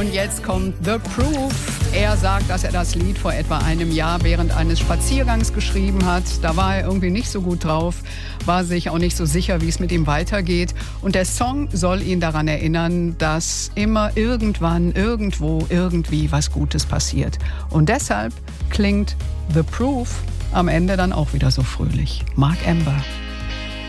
Und jetzt kommt The Proof. Er sagt, dass er das Lied vor etwa einem Jahr während eines Spaziergangs geschrieben hat. Da war er irgendwie nicht so gut drauf, war sich auch nicht so sicher, wie es mit ihm weitergeht. Und der Song soll ihn daran erinnern, dass immer irgendwann, irgendwo, irgendwie was Gutes passiert. Und deshalb klingt The Proof am Ende dann auch wieder so fröhlich. Mark Amber.